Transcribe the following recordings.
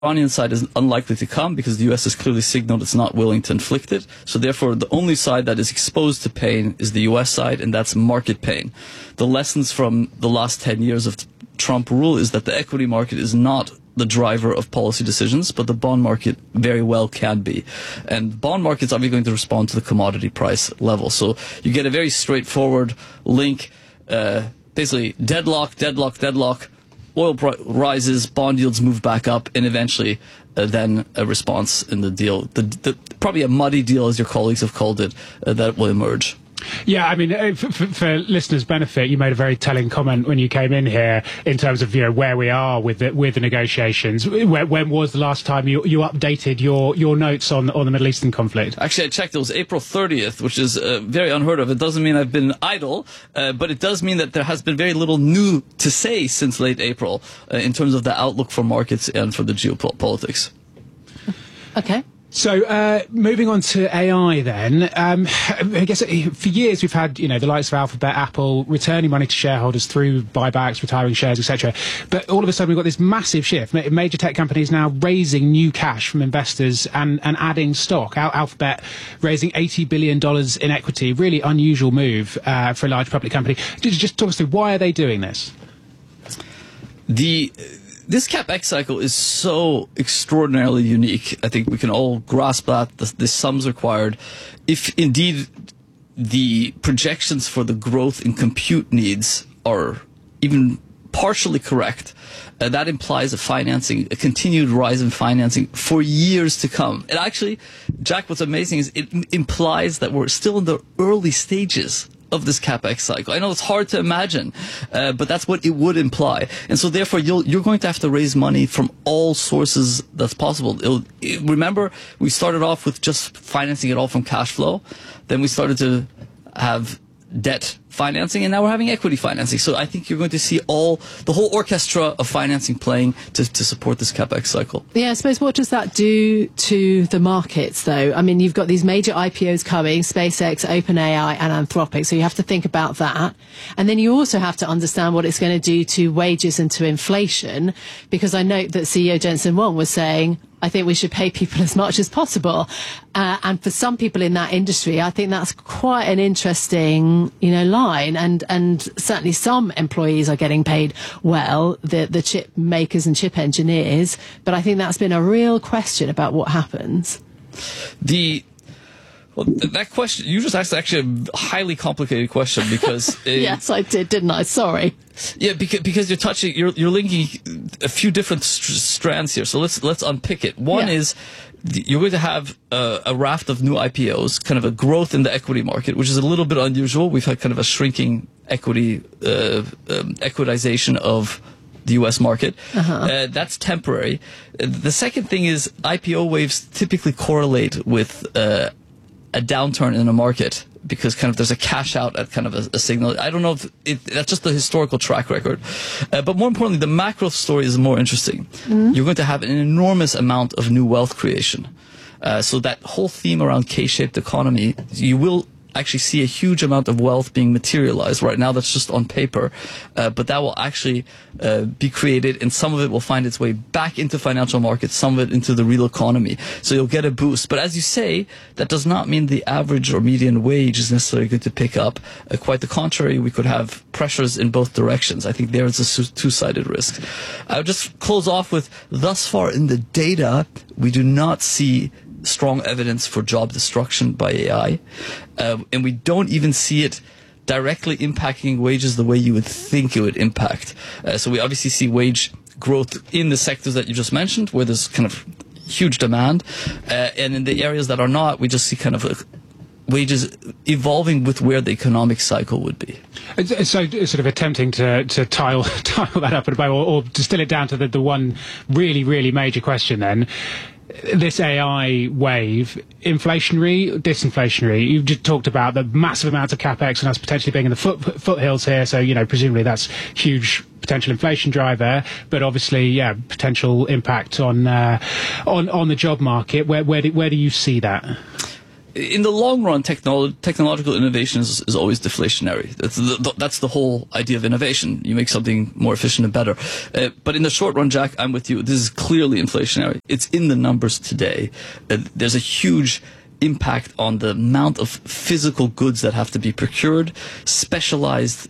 Iranian side is unlikely to come because the U.S. has clearly signaled it's not willing to inflict it. So therefore, the only side that is exposed to pain is the U.S. side, and that's market pain. The lessons from the last 10 years of Trump rule is that the equity market is not the driver of policy decisions, but the bond market very well can be. And bond markets are going to respond to the commodity price level. So you get a very straightforward link, basically deadlock. Oil rises, bond yields move back up, and eventually then a response in the deal. Probably a muddy deal, as your colleagues have called it, that will emerge. Yeah, I mean, for listeners' benefit, you made a very telling comment when you came in here in terms of where we are with the negotiations. When was the last time you updated your notes on the Middle Eastern conflict? Actually, I checked. It was April 30th, which is very unheard of. It doesn't mean I've been idle, but it does mean that there has been very little new to say since late April in terms of the outlook for markets and for the geopolitics. Okay. So, moving on to AI then, I guess for years we've had, the likes of Alphabet, Apple, returning money to shareholders through buybacks, retiring shares, etc. But all of a sudden we've got this massive shift. Major tech companies now raising new cash from investors and adding stock. Alphabet raising $80 billion in equity, really unusual move for a large public company. Just talk us through, why are they doing this? This CapEx cycle is so extraordinarily unique. I think we can all grasp that, the sums required. If indeed the projections for the growth in compute needs are even partially correct, that implies a continued rise in financing for years to come. And actually, Jack, what's amazing is it implies that we're still in the early stages of this CapEx cycle. I know it's hard to imagine, but that's what it would imply. And so therefore, you're going to have to raise money from all sources that's possible. Remember, we started off with just financing it all from cash flow. Then we started to have debt financing, and now we're having equity financing. So I think you're going to see the whole orchestra of financing playing to support this CapEx cycle. Yeah, I suppose, what does that do to the markets, though? I mean, you've got these major IPOs coming, SpaceX, OpenAI, and Anthropic, so you have to think about that. And then you also have to understand what it's going to do to wages and to inflation, because I note that CEO Jensen Huang was saying, I think we should pay people as much as possible. And for some people in that industry, I think that's quite an interesting, line. And certainly some employees are getting paid well, the chip makers and chip engineers. But I think that's been a real question about what happens. That question, you just asked actually a highly complicated question because... Yes, I did, didn't I? Sorry. Yeah, because you're linking a few different strands here. So let's unpick it. One is you're going to have a raft of new IPOs, kind of a growth in the equity market, which is a little bit unusual. We've had kind of a shrinking equitization of the U.S. market. That's temporary. The second thing is IPO waves typically correlate with a downturn in a market, because kind of there's a cash out at kind of a signal. I don't know if that's just the historical track record. But more importantly, the macro story is more interesting. You're going to have an enormous amount of new wealth creation. So that whole theme around K-shaped economy, you will actually see a huge amount of wealth being materialized. Right now that's just on paper, but that will actually be created, and some of it will find its way back into financial markets, some of it into the real economy. So you'll get a boost. But as you say, that does not mean the average or median wage is necessarily going to pick up. Quite the contrary, we could have pressures in both directions. I think there is a two-sided risk. I'll just close off with, thus far in the data, we do not see strong evidence for job destruction by AI, and we don't even see it directly impacting wages the way you would think it would impact. So we obviously see wage growth in the sectors that you just mentioned, where there's kind of huge demand, and in the areas that are not, we just see kind of wages evolving with where the economic cycle would be. So sort of attempting to tile that up in a bow, or distill it down to the one really, really major question then. This AI wave, inflationary, disinflationary? You've just talked about the massive amounts of capex and us potentially being in the foothills here. So, presumably that's huge potential inflation driver, but obviously, potential impact on the job market. Where do you see that? in the long run, technological innovation is always deflationary. That's the whole idea of innovation. You make something more efficient and better. But in the short run, Jack, I'm with you. This is clearly inflationary. It's in the numbers today. There's a huge impact on the amount of physical goods that have to be procured, specialized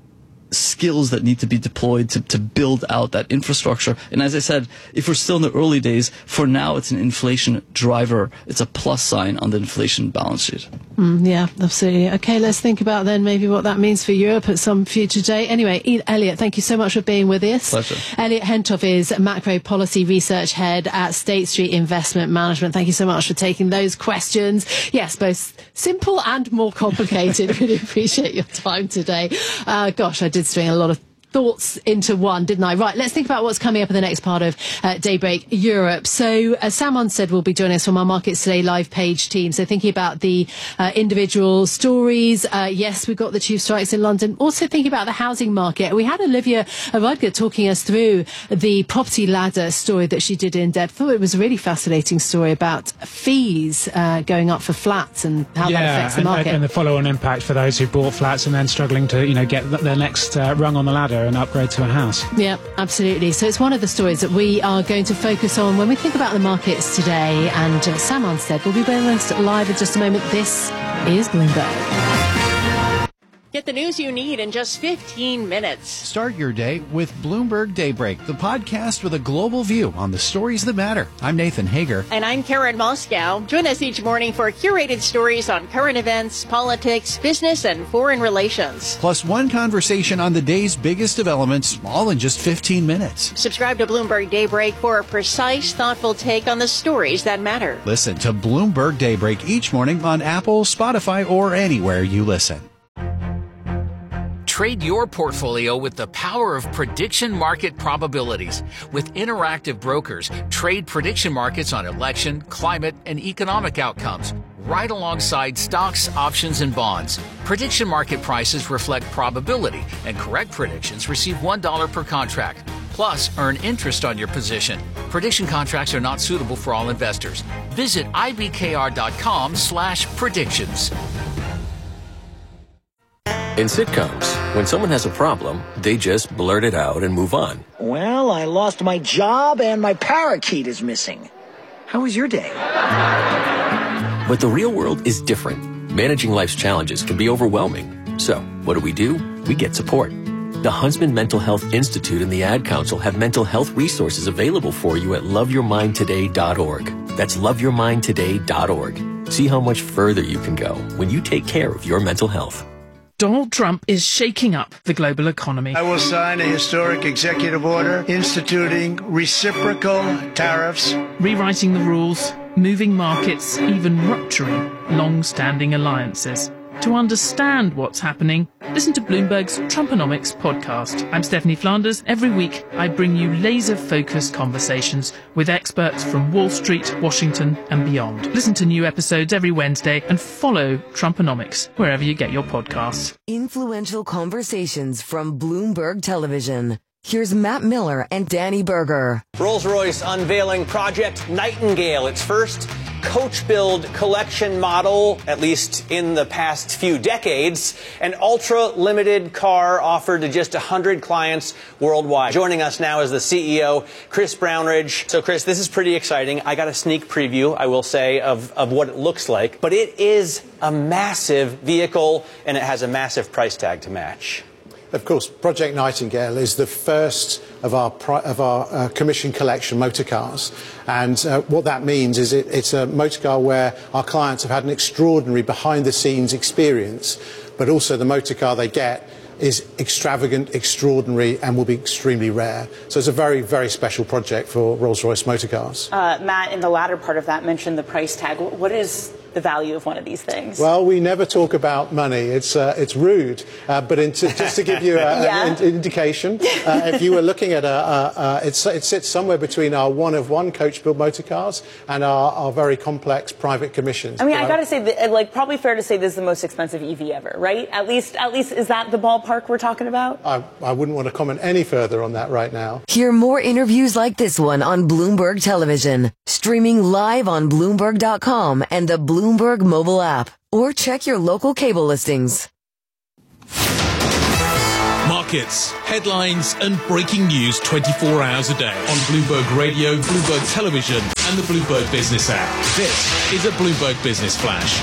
skills that need to be deployed to build out that infrastructure. And as I said, if we're still in the early days, for now it's an inflation driver. It's a plus sign on the inflation balance sheet. Yeah, absolutely. Okay, let's think about then maybe what that means for Europe at some future day. Anyway, Elliot, thank you so much for being with us. Pleasure. Elliot Hentoff is Macro Policy Research Head at State Street Investment Management. Thank you so much for taking those questions. Yes, both simple and more complicated. Really appreciate your time today. Gosh, I did string a lot of thoughts into one, didn't I? Right, let's think about what's coming up in the next part of Daybreak Europe. So Sam Onstead will be joining us from our Markets Today live page team. So thinking about the individual stories. Yes, we've got the tube strikes in London. Also thinking about the housing market. We had Olivia Rudger talking us through the property ladder story that she did in depth. I thought it was a really fascinating story about fees going up for flats and how that affects the market. And the follow-on impact for those who bought flats and then struggling to, get their next rung on the ladder and upgrade to a house. Yeah, absolutely. So it's one of the stories that we are going to focus on when we think about the markets today. And Sam Onstead will be with us live in just a moment. This is Bloomberg. Get the news you need in just 15 minutes. Start your day with Bloomberg Daybreak, the podcast with a global view on the stories that matter. I'm Nathan Hager. And I'm Karen Moscow. Join us each morning for curated stories on current events, politics, business, and foreign relations. Plus one conversation on the day's biggest developments, all in just 15 minutes. Subscribe to Bloomberg Daybreak for a precise, thoughtful take on the stories that matter. Listen to Bloomberg Daybreak each morning on Apple, Spotify, or anywhere you listen. Trade your portfolio with the power of prediction market probabilities. With Interactive Brokers, trade prediction markets on election, climate, and economic outcomes, right alongside stocks, options, and bonds. Prediction market prices reflect probability, and correct predictions receive $1 per contract. Plus, earn interest on your position. Prediction contracts are not suitable for all investors. Visit ibkr.com/predictions. In sitcoms, when someone has a problem, they just blurt it out and move on. Well, I lost my job and my parakeet is missing. How was your day? But the real world is different. Managing life's challenges can be overwhelming. So, what do? We get support. The Huntsman Mental Health Institute and the Ad Council have mental health resources available for you at loveyourmindtoday.org. That's loveyourmindtoday.org. See how much further you can go when you take care of your mental health. Donald Trump is shaking up the global economy. I will sign a historic executive order instituting reciprocal tariffs, rewriting the rules, moving markets, even rupturing long-standing alliances. To understand what's happening, listen to Bloomberg's Trumponomics podcast. I'm Stephanie Flanders. Every week, I bring you laser-focused conversations with experts from Wall Street, Washington, and beyond. Listen to new episodes every Wednesday and follow Trumponomics wherever you get your podcasts. Influential conversations from Bloomberg Television. Here's Matt Miller and Danny Berger. Rolls-Royce unveiling Project Nightingale, its first coach-build collection model, at least in the past few decades, an ultra-limited car offered to just 100 clients worldwide. Joining us now is the CEO, Chris Brownridge. So, Chris, this is pretty exciting. I got a sneak preview, I will say, of what it looks like. But it is a massive vehicle, and it has a massive price tag to match. Of course, Project Nightingale is the first of our commission collection motor cars. And what that means is it's a motor car where our clients have had an extraordinary behind-the-scenes experience, but also the motor car they get is extravagant, extraordinary, and will be extremely rare. So it's a very, very special project for Rolls-Royce motor cars. Matt, in the latter part of that, mentioned the price tag. What is the value of one of these things? Well, we never talk about money. It's rude. But just to give you an indication, if you were looking at it sits somewhere between our one-of-one coach-built motor cars and our very complex private commissions. I mean, I got to say, that, probably fair to say this is the most expensive EV ever, right? At least, is that the ballpark we're talking about? I wouldn't want to comment any further on that right now. Hear more interviews like this one on Bloomberg Television, streaming live on Bloomberg.com and the Bloomberg Bloomberg mobile app or check your local cable listings. Markets, headlines and breaking news 24 hours a day on Bloomberg Radio, Bloomberg Television and the Bloomberg Business app. This is a Bloomberg Business Flash.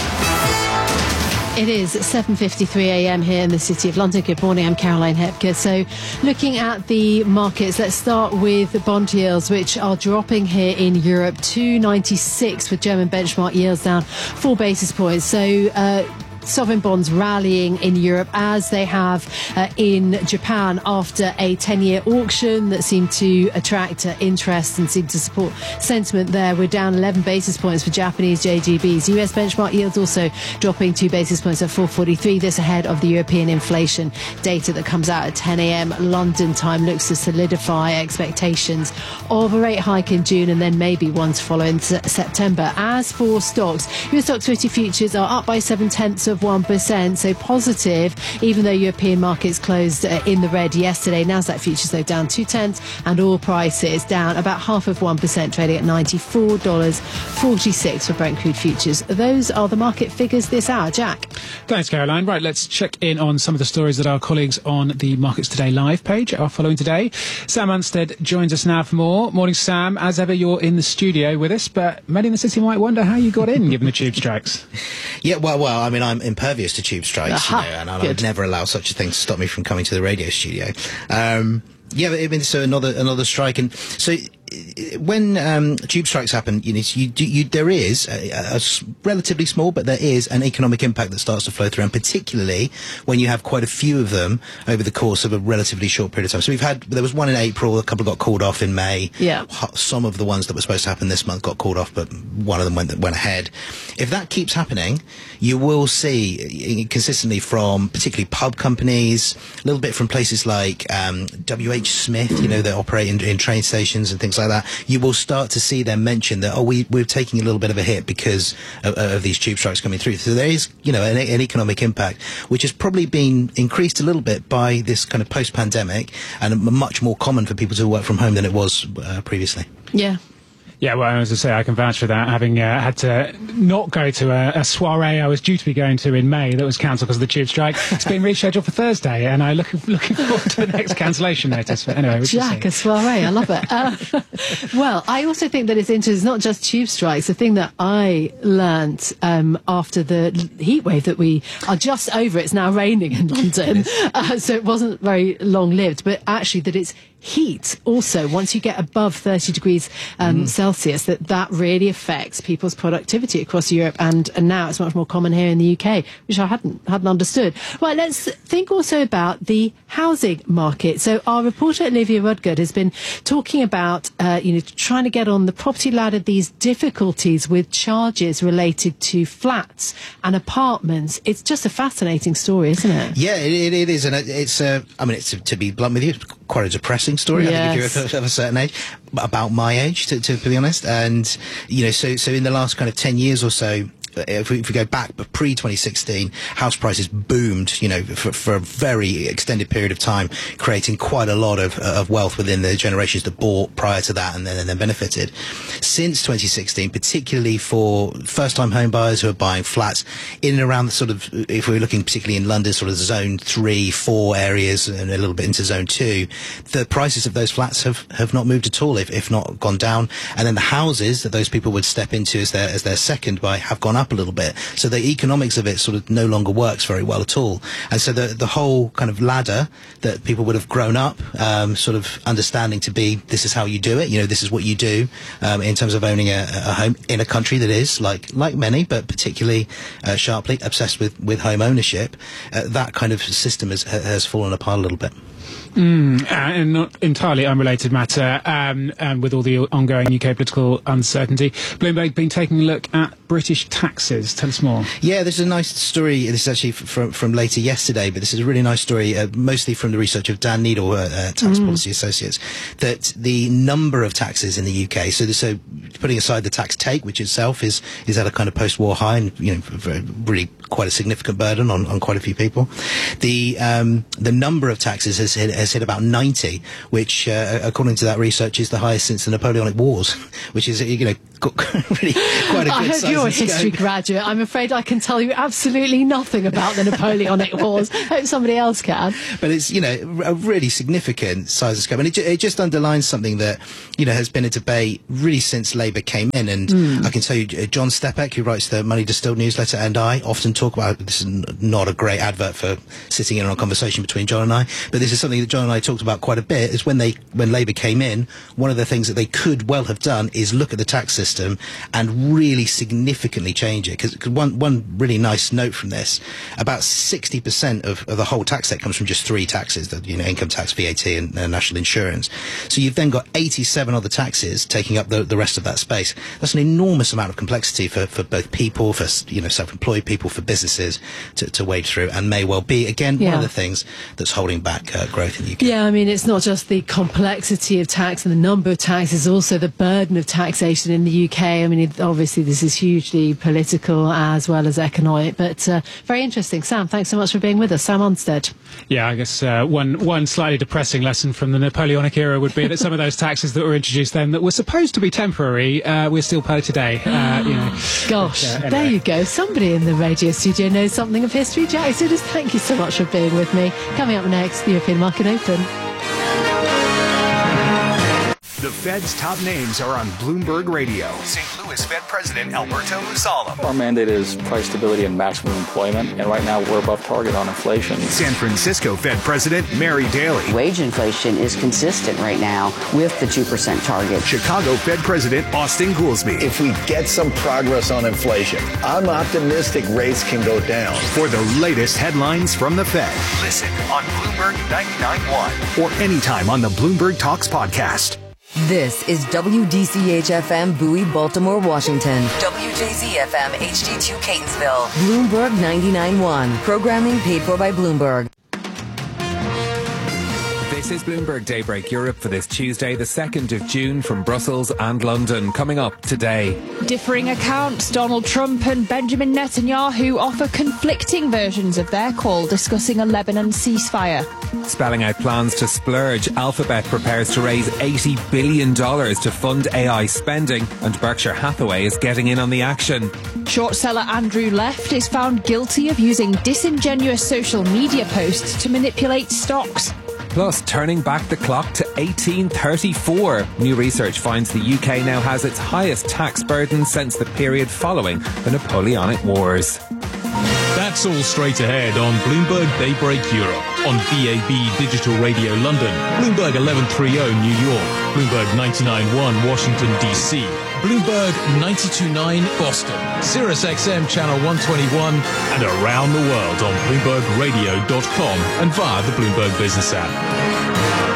It is 7:53 a.m. here in the City of London. Good morning, I'm Caroline Hepker. So looking at the markets, let's start with the bond yields, which are dropping here in Europe. 2.96 with German benchmark yields down 4 basis points. So sovereign bonds rallying in Europe as they have in Japan after a 10-year auction that seemed to attract interest and seemed to support sentiment there. We're down 11 basis points for Japanese JGBs. US benchmark yields also dropping 2 basis points at 4.43. This ahead of the European inflation data that comes out at 10 a.m. London time. Looks to solidify expectations of a rate hike in June and then maybe one to follow in September. As for stocks, US stock 50 futures are up by 0.7%, so positive, even though European markets closed in the red yesterday. Nasdaq futures though down 0.2, and oil prices down about 0.5%, trading at $94.46 for Brent crude futures. Those are the market figures this hour. Jack. Thanks, Caroline. Right, let's check in on some of the stories that our colleagues on the Markets Today live page are following today. Sam Unstead joins us now for more. Morning, Sam. As ever, you're in the studio with us, but many in the city might wonder how you got in given the tube strikes. Yeah, well, I mean, I'm impervious to tube strikes, and I would never allow such a thing to stop me from coming to the radio studio. Yeah, but I mean, so another strike, and so when tube strikes happen, there is a relatively small, but there is an economic impact that starts to flow through, and particularly when you have quite a few of them over the course of a relatively short period of time. So there was one in April, a couple got called off in May. Yeah. Some of the ones that were supposed to happen this month got called off, but one of them went ahead. If that keeps happening, you will see consistently from particularly pub companies, a little bit from places like WH Smith, that operate in train stations and things like that. You will start to see them mention that, we're taking a little bit of a hit because of these tube strikes coming through. So there is, an economic impact, which has probably been increased a little bit by this kind of post-pandemic, and much more common for people to work from home than it was previously. Yeah. Yeah, well, as I say, I can vouch for that, having had to not go to a soiree I was due to be going to in May that was cancelled because of the tube strike. It's been rescheduled for Thursday, and I'm looking forward to the next cancellation notice. But anyway, Jack, a soiree, I love it. Well, I also think that it's interesting, it's not just tube strikes. The thing that I learnt after the heat wave that we are just over, it's now raining in London, so it wasn't very long-lived, but actually that it's heat also, once you get above 30 degrees Celsius, that really affects people's productivity across Europe, and now it's much more common here in the UK, which I hadn't understood. Well, let's think also about the housing market. So our reporter Olivia Rudgard has been talking about trying to get on the property ladder, these difficulties with charges related to flats and apartments. It's just a fascinating story, isn't it? Yeah, it is, and it's to be blunt with you, quite a depressing story. Yes. I think if you're of a certain age, about my age, to be honest. And so in the last kind of 10 years or so, if we go back, but pre-2016, house prices boomed, for a very extended period of time, creating quite a lot of wealth within the generations that bought prior to that and then benefited. Since 2016, particularly for first-time home buyers who are buying flats in and around the sort of, if we're looking particularly in London, sort of zone 3, 4 areas and a little bit into zone 2, the prices of those flats have not moved at all, if not gone down. And then the houses that those people would step into as their second buy have gone up a little bit. So the economics of it sort of no longer works very well at all. And so the whole kind of ladder that people would have grown up sort of understanding to be, this is how you do it, this is what you do in terms of owning a home in a country that is, like many, but particularly sharply obsessed with home ownership, that kind of system has fallen apart a little bit. And not entirely unrelated matter, and with all the ongoing UK political uncertainty, Bloomberg been taking a look at British taxes. Tell us more. Yeah, there's a nice story. This is actually from later yesterday, but this is a really nice story, mostly from the research of Dan Needle, Tax Policy Associates, that the number of taxes in the UK, so putting aside the tax take, which itself is at a kind of post-war high, and really quite a significant burden on quite a few people. The number of taxes has hit about 90, which according to that research is the highest since the Napoleonic Wars, which is really quite a good I hope size you're a and scope. history graduate. I'm afraid I can tell you absolutely nothing about the Napoleonic Wars. Hope somebody else can. But it's, a really significant size of scope. And it just underlines something that, has been a debate really since Labour came in. And I can tell you, John Stepek, who writes the Money Distilled newsletter, and I often talk about, this is not a great advert for sitting in on a conversation between John and I, but this is something that John and I talked about quite a bit, is when Labour came in, one of the things that they could well have done is look at the tax system and really significantly change it. Because one really nice note from this, about 60% of the whole tax set comes from just 3 taxes, income tax, VAT and national insurance. So you've then got 87 other taxes taking up the rest of that space. That's an enormous amount of complexity for both people, for self-employed people, for businesses to wade through, and may well be, again, one of the things that's holding back growth in the UK. Yeah, I mean, it's not just the complexity of tax and the number of taxes, also the burden of taxation in the UK. I mean, obviously this is hugely political as well as economic, but very interesting. Sam, thanks so much for being with us. Sam Onstead. Yeah, I guess one slightly depressing lesson from the Napoleonic era would be that some of those taxes that were introduced then that were supposed to be temporary, we're still paying today. Gosh, anyway. There you go. Somebody in the radio studio knows something of history. Jack Siders, thank you so much for being with me. Coming up next, the European Market Open. The Fed's top names are on Bloomberg Radio. St. Louis Fed President Alberto Musalem. Our mandate is price stability and maximum employment, and right now we're above target on inflation. San Francisco Fed President Mary Daly. Wage inflation is consistent right now with the 2% target. Chicago Fed President Austin Goolsbee. If we get some progress on inflation, I'm optimistic rates can go down. For the latest headlines from the Fed, listen on Bloomberg 99.1 or anytime on the Bloomberg Talks podcast. This is WDCH-FM Bowie, Baltimore, Washington. WJZ-FM HD2 Catonsville. Bloomberg 99.1. Programming paid for by Bloomberg. This is Bloomberg Daybreak Europe for this Tuesday, the 2nd of June, from Brussels and London. Coming up today. Differing accounts. Donald Trump and Benjamin Netanyahu offer conflicting versions of their call discussing a Lebanon ceasefire. Spelling out plans to splurge, Alphabet prepares to raise $80 billion to fund AI spending, and Berkshire Hathaway is getting in on the action. Short seller Andrew Left is found guilty of using disingenuous social media posts to manipulate stocks. Plus, turning back the clock to 1834. New research finds the UK now has its highest tax burden since the period following the Napoleonic Wars. That's all straight ahead on Bloomberg Daybreak Europe, on DAB Digital Radio London, Bloomberg 1130 New York, Bloomberg 99.1 Washington DC, Bloomberg 92.9 Boston, Sirius XM Channel 121, and around the world on BloombergRadio.com and via the Bloomberg Business app.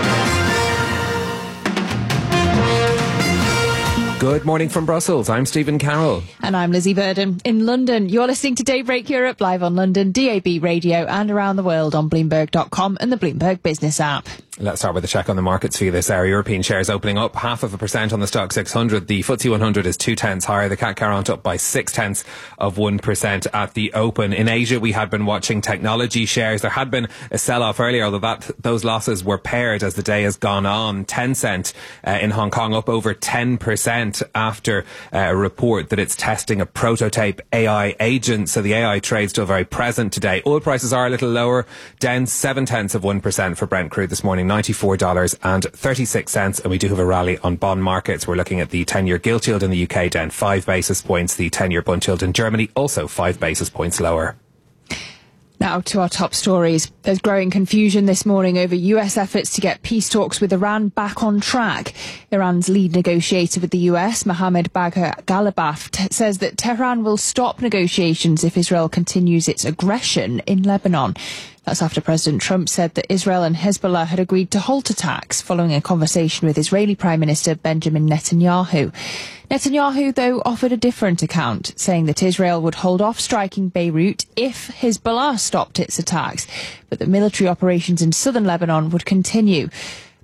Good morning from Brussels. I'm Stephen Carroll. And I'm Lizzie Burden. In London, you're listening to Daybreak Europe live on London, DAB Radio, and around the world on Bloomberg.com and the Bloomberg Business app. Let's start with a check on the markets for you this hour. European shares opening up 0.5% on the Stock 600. The FTSE 100 is 0.2 higher. The CAC 40 up by 0.6% at the open. In Asia, we had been watching technology shares. There had been a sell-off earlier, although those losses were paired as the day has gone on. Tencent in Hong Kong up over 10% after a report that it's testing a prototype AI agent. So the AI trade still very present today. Oil prices are a little lower, down 0.7% for Brent crude this morning. $94.36, and we do have a rally on bond markets. We're looking at the 10-year gilt yield in the UK down 5 basis points, the 10-year bund yield in Germany also 5 basis points lower. Now to our top stories. There's growing confusion this morning over US efforts to get peace talks with Iran back on track. Iran's lead negotiator with the US, Mohammad Bagher Ghalibaf, says that Tehran will stop negotiations if Israel continues its aggression in Lebanon. That's after President Trump said that Israel and Hezbollah had agreed to halt attacks following a conversation with Israeli Prime Minister Benjamin Netanyahu. Netanyahu, though, offered a different account, saying that Israel would hold off striking Beirut if Hezbollah stopped its attacks, but that military operations in southern Lebanon would continue.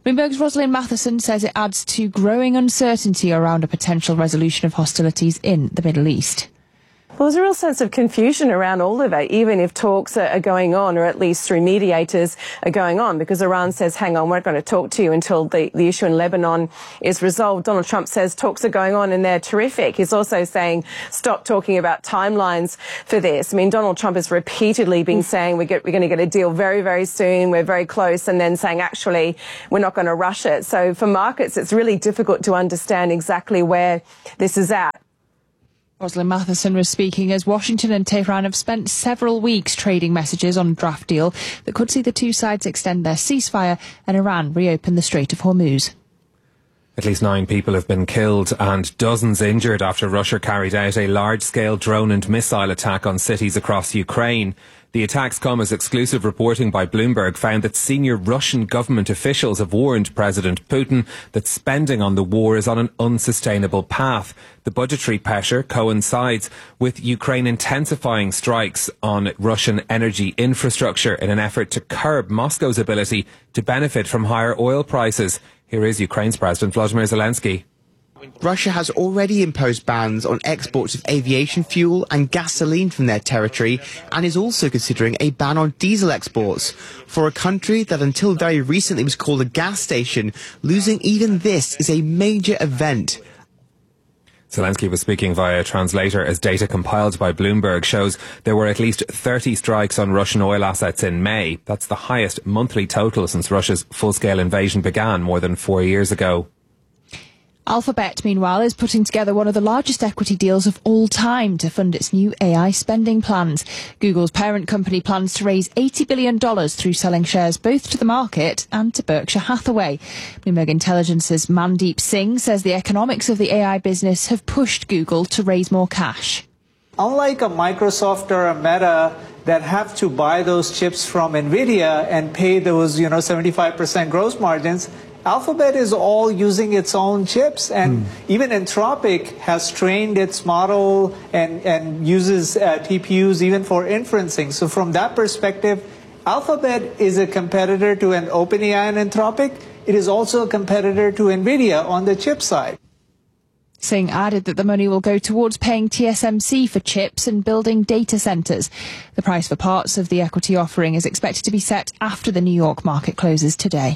Bloomberg's Rosalind Matheson says it adds to growing uncertainty around a potential resolution of hostilities in the Middle East. Well, there's a real sense of confusion around all of it, even if talks are going on, or at least through mediators are going on, because Iran says, hang on, we're not going to talk to you until the issue in Lebanon is resolved. Donald Trump says talks are going on and they're terrific. He's also saying stop talking about timelines for this. I mean, Donald Trump has repeatedly been saying we're going to get a deal very, very soon, we're very close, and then saying actually we're not going to rush it. So for markets, it's really difficult to understand exactly where this is at. Rosalind Matheson was speaking as Washington and Tehran have spent several weeks trading messages on a draft deal that could see the two sides extend their ceasefire and Iran reopen the Strait of Hormuz. At least 9 people have been killed and dozens injured after Russia carried out a large-scale drone and missile attack on cities across Ukraine. The attacks come as exclusive reporting by Bloomberg found that senior Russian government officials have warned President Putin that spending on the war is on an unsustainable path. The budgetary pressure coincides with Ukraine intensifying strikes on Russian energy infrastructure in an effort to curb Moscow's ability to benefit from higher oil prices. Here is Ukraine's President Volodymyr Zelensky. Russia has already imposed bans on exports of aviation fuel and gasoline from their territory and is also considering a ban on diesel exports. For a country that until very recently was called a gas station, losing even this is a major event. Zelensky was speaking via a translator as data compiled by Bloomberg shows there were at least 30 strikes on Russian oil assets in May. That's the highest monthly total since Russia's full-scale invasion began more than 4 years ago. Alphabet, meanwhile, is putting together one of the largest equity deals of all time to fund its new AI spending plans. Google's parent company plans to raise $80 billion through selling shares both to the market and to Berkshire Hathaway. Bloomberg Intelligence's Mandeep Singh says the economics of the AI business have pushed Google to raise more cash. Unlike a Microsoft or a Meta that have to buy those chips from NVIDIA and pay those, 75% gross margins, Alphabet is all using its own chips, and even Anthropic has trained its model and uses TPUs even for inferencing. So from that perspective, Alphabet is a competitor to an OpenAI and Anthropic. It is also a competitor to NVIDIA on the chip side. Singh added that the money will go towards paying TSMC for chips and building data centres. The price for parts of the equity offering is expected to be set after the New York market closes today.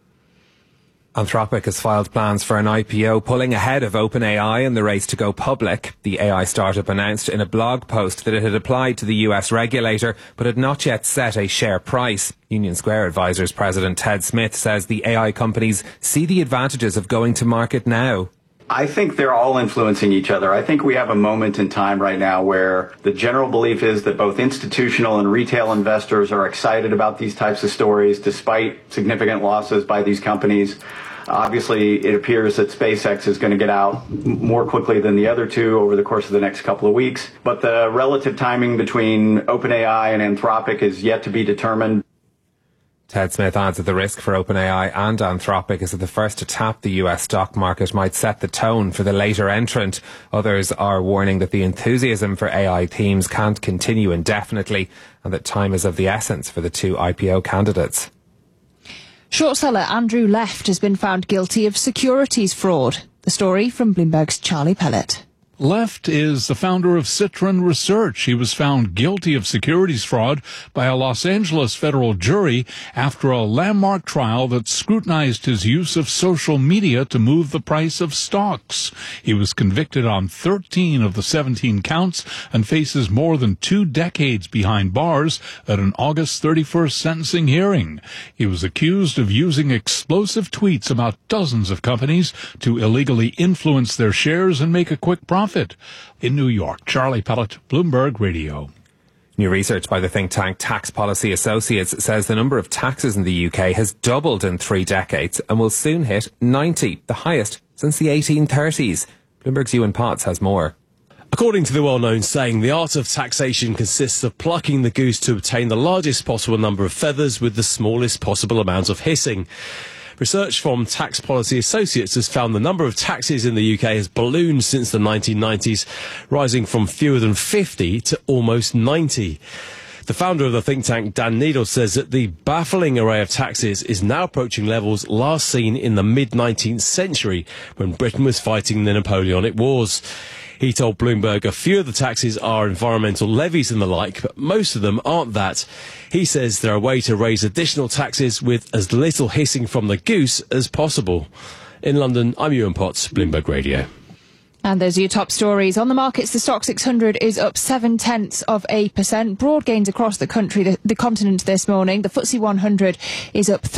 Anthropic has filed plans for an IPO, pulling ahead of OpenAI in the race to go public. The AI startup announced in a blog post that it had applied to the US regulator, but had not yet set a share price. Union Square Advisors President Ted Smith says the AI companies see the advantages of going to market now. I think they're all influencing each other. I think we have a moment in time right now where the general belief is that both institutional and retail investors are excited about these types of stories, despite significant losses by these companies. Obviously, it appears that SpaceX is going to get out more quickly than the other two over the course of the next couple of weeks. But the relative timing between OpenAI and Anthropic is yet to be determined. Ted Smith adds that the risk for OpenAI and Anthropic is that the first to tap the US stock market might set the tone for the later entrant. Others are warning that the enthusiasm for AI themes can't continue indefinitely and that time is of the essence for the two IPO candidates. Short seller Andrew Left has been found guilty of securities fraud. The story from Bloomberg's Charlie Pellet. Left is the founder of Citron Research. He was found guilty of securities fraud by a Los Angeles federal jury after a landmark trial that scrutinized his use of social media to move the price of stocks. He was convicted on 13 of the 17 counts and faces more than 2 decades behind bars at an August 31st sentencing hearing. He was accused of using explosive tweets about dozens of companies to illegally influence their shares and make a quick profit. In New York, Charlie Pellet, Bloomberg Radio. New research by the think tank Tax Policy Associates says the number of taxes in the UK has doubled in 3 decades and will soon hit 90, the highest since the 1830s. Bloomberg's Ewan Potts has more. According to the well-known saying, the art of taxation consists of plucking the goose to obtain the largest possible number of feathers with the smallest possible amount of hissing. Research from Tax Policy Associates has found the number of taxes in the UK has ballooned since the 1990s, rising from fewer than 50 to almost 90. The founder of the think tank, Dan Needle, says that the baffling array of taxes is now approaching levels last seen in the mid-19th century when Britain was fighting the Napoleonic Wars. He told Bloomberg a few of the taxes are environmental levies and the like, but most of them aren't that. He says they're a way to raise additional taxes with as little hissing from the goose as possible. In London, I'm Ewan Potts, Bloomberg Radio. And those are your top stories. On the markets, the Stock 600 is up 0.7%. Broad gains across the country, the continent this morning. The FTSE 100 is up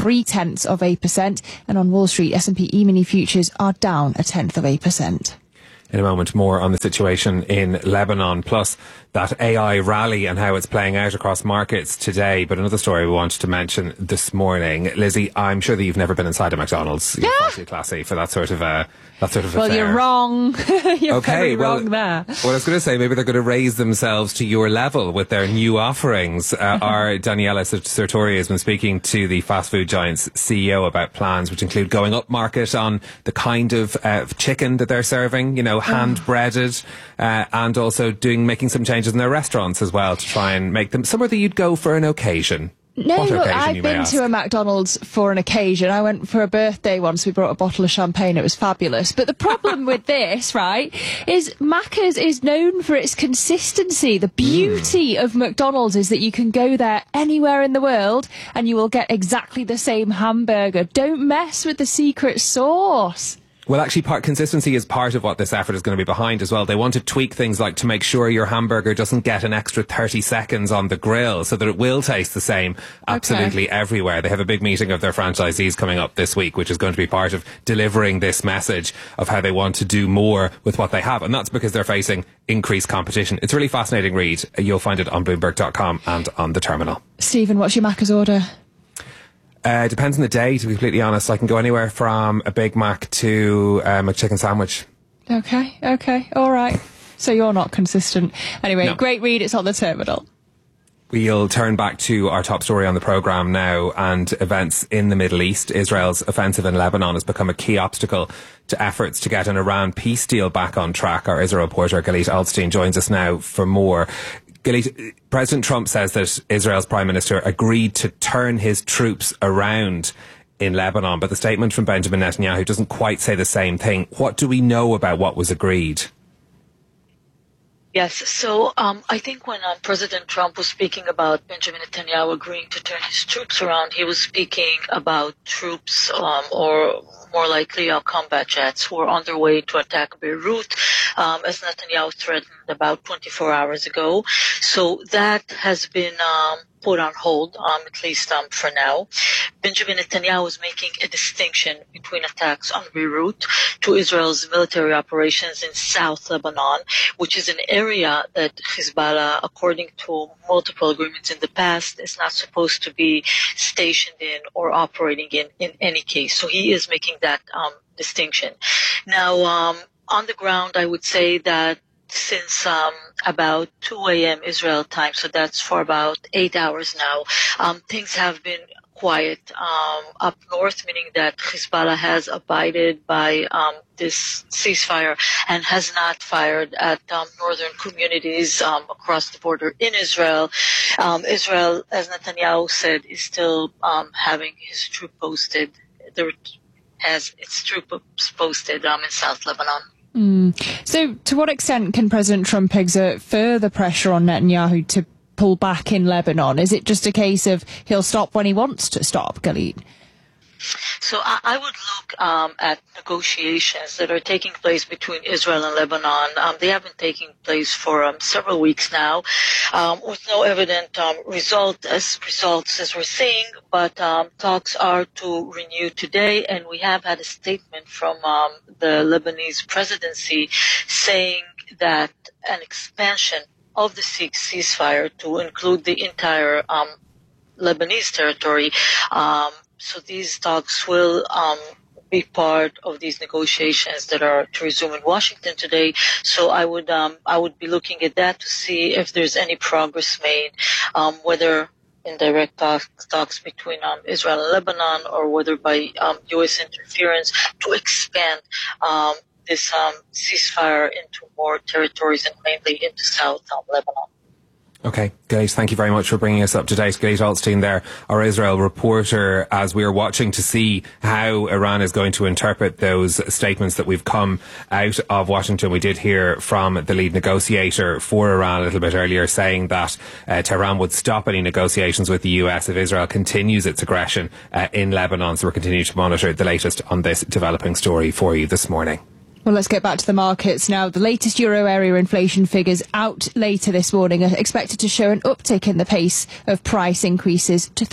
0.3%. And on Wall Street, S&P E-mini futures are down 0.1%. In a moment, more on the situation in Lebanon, plus that AI rally and how it's playing out across markets today. But another story we wanted to mention this morning, Lizzie, I'm sure that you've never been inside a McDonald's. You're far too classy for that sort of well, affair. you're wrong. You're very wrong there. Well, I was going to say, maybe they're going to raise themselves to your level with their new offerings. Our Daniela Sartori has been speaking to the fast food giant's CEO about plans which include going up market on the kind of chicken that they're serving, you know, hand-breaded, and also making some changes in their restaurants as well to try and make them somewhere that you'd go for an occasion. No, look, I've been to a McDonald's for an occasion. I went for a birthday once. We brought a bottle of champagne. It was fabulous. But the problem with this, right, is Macca's is known for its consistency. The beauty of McDonald's is that you can go there anywhere in the world and you will get exactly the same hamburger. Don't mess with the secret sauce. Well, actually, consistency is part of what this effort is going to be behind as well. They want to tweak things like to make sure your hamburger doesn't get an extra 30 seconds on the grill so that it will taste the same absolutely everywhere. They have a big meeting of their franchisees coming up this week, which is going to be part of delivering this message of how they want to do more with what they have. And that's because they're facing increased competition. It's a really fascinating read. You'll find it on Bloomberg.com and on the terminal. Stephen, what's your Macca's order? Depends on the day, to be completely honest. I can go anywhere from a Big Mac to a McChicken sandwich. Okay, all right. So you're not consistent. Anyway, No. Great read. It's on the terminal. We'll turn back to our top story on the programme now and events in the Middle East. Israel's offensive in Lebanon has become a key obstacle to efforts to get an Iran peace deal back on track. Our Israel reporter Galit Altstein joins us now for more. Galit, President Trump says that Israel's Prime Minister agreed to turn his troops around in Lebanon, but the statement from Benjamin Netanyahu doesn't quite say the same thing. What do we know about what was agreed? Yes, so I think when President Trump was speaking about Benjamin Netanyahu agreeing to turn his troops around, he was speaking about troops or more likely combat jets who are on their way to attack Beirut, as Netanyahu threatened about 24 hours ago. So that has been put on hold, at least for now. Benjamin Netanyahu is making a distinction between attacks on Beirut to Israel's military operations in South Lebanon, which is an area that Hezbollah, according to multiple agreements in the past, is not supposed to be stationed in or operating in any case. So he is making that distinction. Now, on the ground, I would say that since about 2 a.m. Israel time, so that's for about 8 hours now, things have been quiet up north, meaning that Hezbollah has abided by this ceasefire and has not fired at northern communities across the border in Israel. Israel, as Netanyahu said, is still having his troop posted, has its troops posted in South Lebanon. So to what extent can President Trump exert further pressure on Netanyahu to pull back in Lebanon? Is it just a case of he'll stop when he wants to stop, Galit? So I would look at negotiations that are taking place between Israel and Lebanon. They have been taking place for several weeks now, with no evident results as we're seeing. But talks are to renew today, and we have had a statement from the Lebanese presidency saying that an expansion of the ceasefire to include the entire Lebanese territory. So these talks will be part of these negotiations that are to resume in Washington today. So I would be looking at that to see if there's any progress made, whether in direct talks between Israel and Lebanon, or whether by U.S. interference to expand this ceasefire into more territories and mainly into South Lebanon. Okay, Gate, thank you very much for bringing us up to date. Gate Altstein there, our Israel reporter, as we are watching to see how Iran is going to interpret those statements that we've come out of Washington. We did hear from the lead negotiator for Iran a little bit earlier saying that Tehran would stop any negotiations with the US if Israel continues its aggression in Lebanon. So we're continuing to monitor the latest on this developing story for you this morning. Well, let's get back to the markets now. The latest euro area inflation figures out later this morning are expected to show an uptick in the pace of price increases to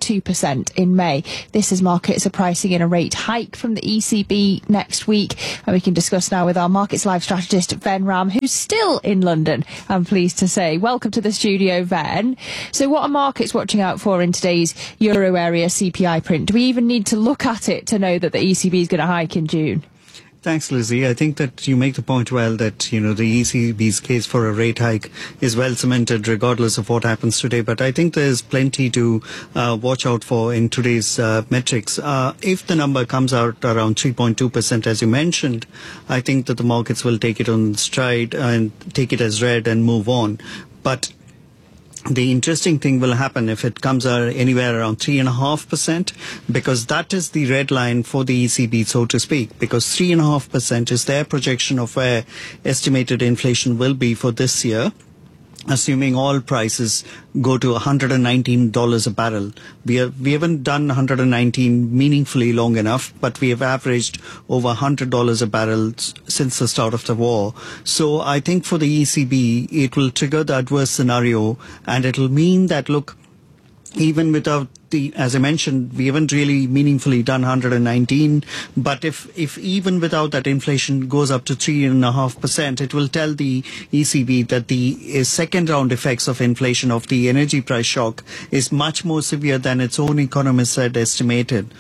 3.2% in May. This as markets are pricing in a rate hike from the ECB next week. And we can discuss now with our Markets Live strategist, Ven Ram, who's still in London, I'm pleased to say. Welcome to the studio, Ven. So what are markets watching out for in today's euro area CPI print? Do we even need to look at it to know that the ECB is going to hike in June? Thanks, Lizzie. I think that you make the point well that, the ECB's case for a rate hike is well cemented regardless of what happens today. But I think there's plenty to watch out for in today's metrics. If the number comes out around 3.2%, as you mentioned, I think that the markets will take it on stride and take it as read and move on. But the interesting thing will happen if it comes out anywhere around 3.5%, because that is the red line for the ECB, so to speak, because 3.5% is their projection of where estimated inflation will be for this year, assuming all prices go to $119 a barrel. We haven't done 119 meaningfully long enough, but we have averaged over $100 a barrel since the start of the war. So I think for the ECB, it will trigger the adverse scenario, and it will mean that, look, even without as I mentioned, we haven't really meaningfully done 119, but if even without that inflation goes up to 3.5%, it will tell the ECB that the second round effects of inflation of the energy price shock is much more severe than its own economists had estimated.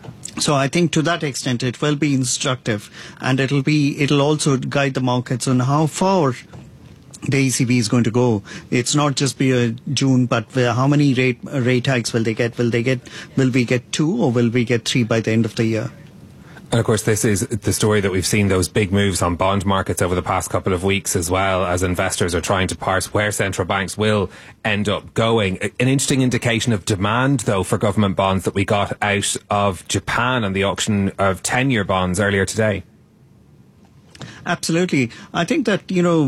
So I think to that extent it will be instructive, and it'll also guide the markets on how far the ECB is going to go. It's not just be a June, but how many rate hikes will they get? Will we get 2 or will we get 3 by the end of the year? And of course, this is the story that we've seen those big moves on bond markets over the past couple of weeks, as well as investors are trying to parse where central banks will end up going. An interesting indication of demand, though, for government bonds that we got out of Japan and the auction of 10-year bonds earlier today. Absolutely. I think that,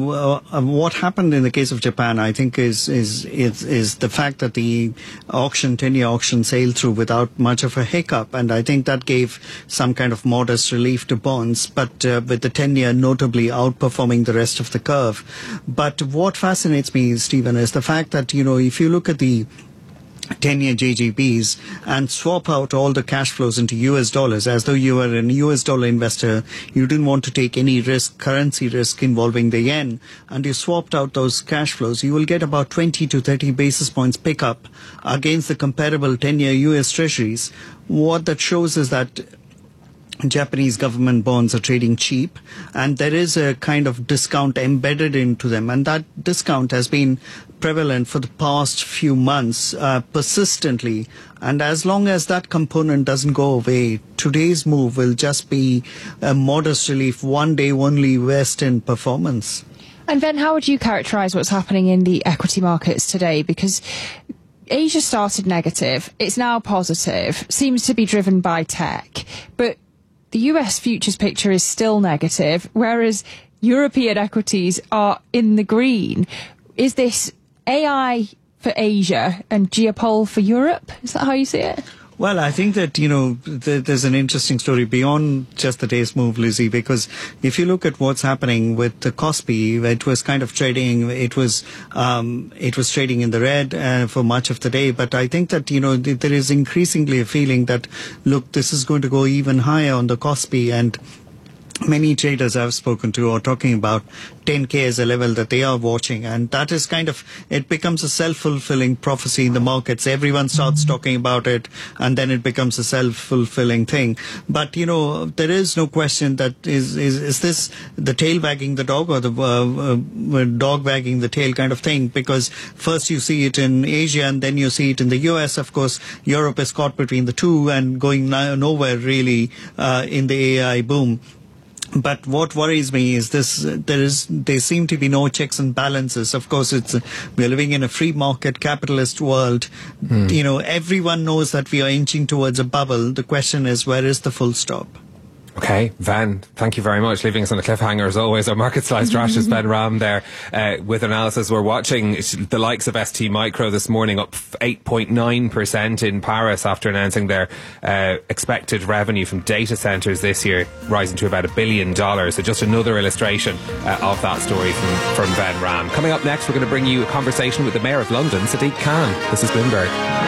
what happened in the case of Japan, I think is the fact that the 10-year auction sailed through without much of a hiccup. And I think that gave some kind of modest relief to bonds, but with the 10-year notably outperforming the rest of the curve. But what fascinates me, Stephen, is the fact that, if you look at the 10-year JGBs and swap out all the cash flows into US dollars, as though you were an US dollar investor, you didn't want to take any currency risk involving the yen, and you swapped out those cash flows, you will get about 20 to 30 basis points pickup against the comparable 10-year US treasuries. What that shows is that Japanese government bonds are trading cheap, and there is a kind of discount embedded into them, and that discount has been prevalent for the past few months persistently, and as long as that component doesn't go away, today's move will just be a modest relief, one day only Western performance. And then how would you characterise what's happening in the equity markets today? Because Asia started negative, it's now positive, seems to be driven by tech, but the US futures picture is still negative, whereas European equities are in the green. Is this AI for Asia and geopol for Europe? Is that how you see it? Well, I think that, there's an interesting story beyond just the day's move, Lizzie, because if you look at what's happening with the Kospi, it was kind of trading, it was trading in the red for much of the day. But I think that, there is increasingly a feeling that, look, this is going to go even higher on the Kospi, and many traders I've spoken to are talking about 10K as a level that they are watching, and that is it becomes a self-fulfilling prophecy in the markets. Everyone starts talking about it, and then it becomes a self-fulfilling thing. But, there is no question that is this the tail wagging the dog or the dog wagging the tail kind of thing, because first you see it in Asia and then you see it in the US. Of course, Europe is caught between the two and going nowhere really in the AI boom. But what worries me is there seem to be no checks and balances. Of course, we're living in a free market capitalist world. Everyone knows that we are inching towards a bubble. The question is, where is the full stop? Okay, Van, thank you very much. Leaving us on a cliffhanger as always. Our market slice strategist Ben Ram there with analysis. We're watching the likes of ST Micro this morning up 8.9% in Paris after announcing their expected revenue from data centres this year rising to about $1 billion. So just another illustration of that story from Ben Ram. Coming up next, we're going to bring you a conversation with the Mayor of London, Sadiq Khan. This is Bloomberg.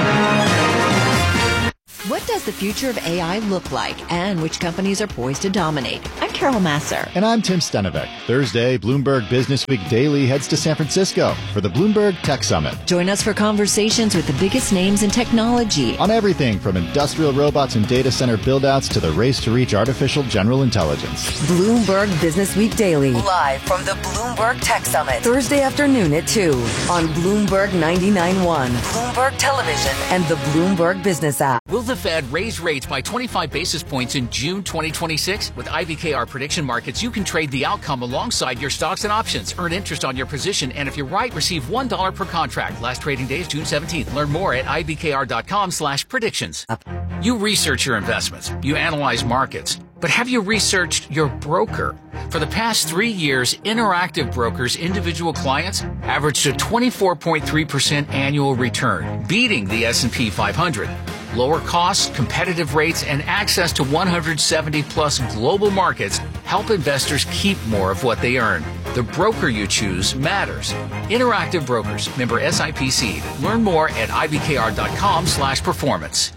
What does the future of AI look like, and which companies are poised to dominate? I'm Carol Masser. And I'm Tim Stenovec. Thursday, Bloomberg Business Week Daily heads to San Francisco for the Bloomberg Tech Summit. Join us for conversations with the biggest names in technology. On everything from industrial robots and data center buildouts to the race to reach artificial general intelligence. Bloomberg Business Week Daily. Live from the Bloomberg Tech Summit. Thursday afternoon at 2 on Bloomberg 99.1, Bloomberg Television, and the Bloomberg Business app. Will the Fed raise rates by 25 basis points in June 2026? With IBKR Prediction Markets, you can trade the outcome alongside your stocks and options. Earn interest on your position, and if you're right, receive $1 per contract. Last trading day is June 17th. Learn more at ibkr.com/predictions. You research your investments. You analyze markets. But have you researched your broker? For the past 3 years, Interactive Brokers' individual clients averaged a 24.3% annual return, beating the S&P 500. Lower costs, competitive rates, and access to 170-plus global markets help investors keep more of what they earn. The broker you choose matters. Interactive Brokers, member SIPC. Learn more at ibkr.com/performance.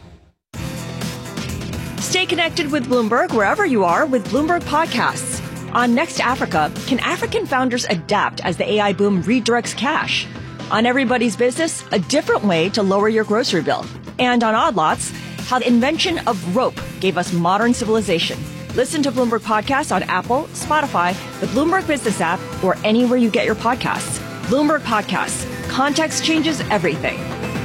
Stay connected with Bloomberg wherever you are with Bloomberg Podcasts. On Next Africa, can African founders adapt as the AI boom redirects cash? On Everybody's Business, a different way to lower your grocery bill. And on Odd Lots, how the invention of rope gave us modern civilization. Listen to Bloomberg Podcasts on Apple, Spotify, the Bloomberg Business app, or anywhere you get your podcasts. Bloomberg Podcasts. Context changes everything.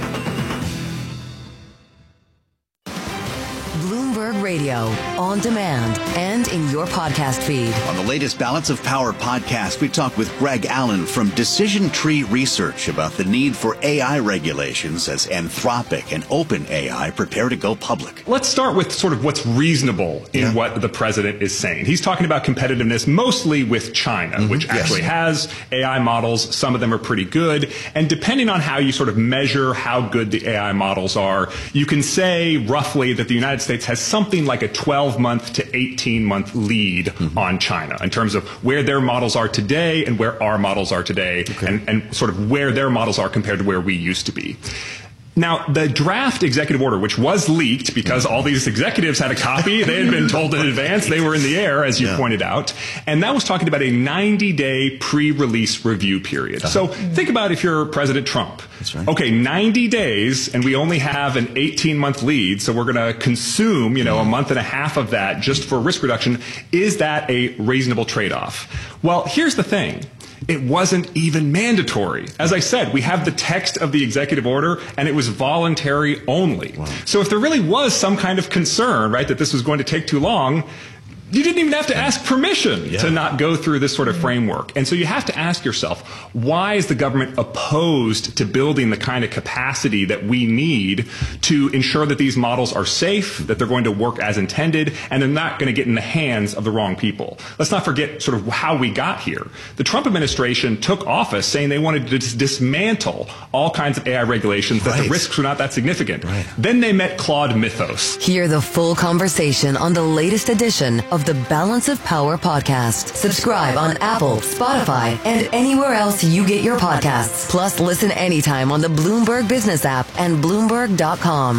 Bloomberg Radio, on demand, and in your podcast feed. On the latest Balance of Power podcast, we talk with Greg Allen from Decision Tree Research about the need for AI regulations as Anthropic and OpenAI prepare to go public. Let's start with sort of what's reasonable in what the president is saying. He's talking about competitiveness mostly with China, which actually has AI models. Some of them are pretty good. And depending on how you sort of measure how good the AI models are, you can say roughly that the United States has something like a 12-month to 18-month lead on China in terms of where their models are today and where our models are today, and sort of where their models are compared to where we used to be. Now, the draft executive order, which was leaked because all these executives had a copy, they had been told in advance, they were in the air, as you pointed out, and that was talking about a 90-day pre-release review period. So think about if you're President Trump. That's right. Okay, 90 days, and we only have an 18-month lead, so we're going to consume, a month and a half of that just for risk reduction. Is that a reasonable trade-off? Well, here's the thing. It wasn't even mandatory. As I said, we have the text of the executive order, and it was voluntary only. Wow. So if there really was some kind of concern, right, that this was going to take too long, you didn't even have to ask permission to not go through this sort of framework. And so you have to ask yourself, why is the government opposed to building the kind of capacity that we need to ensure that these models are safe, that they're going to work as intended, and they're not going to get in the hands of the wrong people? Let's not forget sort of how we got here. The Trump administration took office saying they wanted to dismantle all kinds of AI regulations, that the risks were not that significant. Then they met Claude Mythos. Hear the full conversation on the latest edition of the Balance of Power podcast. Subscribe on Apple, Spotify, and anywhere else you get your podcasts. Plus, listen anytime on the Bloomberg Business app and Bloomberg.com.